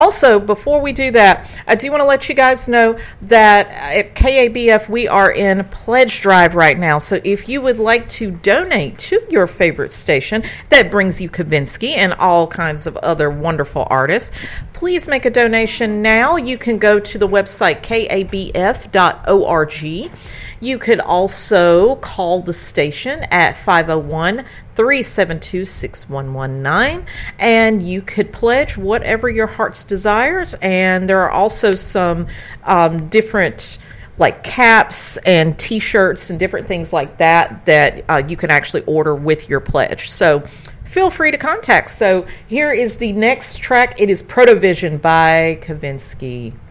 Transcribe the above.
Also, before we do that, I do want to let you guys know that at KABF we are in pledge drive right now. So if you would like to donate to your favorite station that brings you Kavinsky and all kinds of other wonderful artists, please make a donation now. You can go to the website kabf.org. You could also call the station at 501-372-6119, and you could pledge whatever your heart's desires. And there are also some different like caps and t-shirts and different things like that you can actually order with your pledge. So feel free to contact. So here is the next track. It is Protovision by Kavinsky.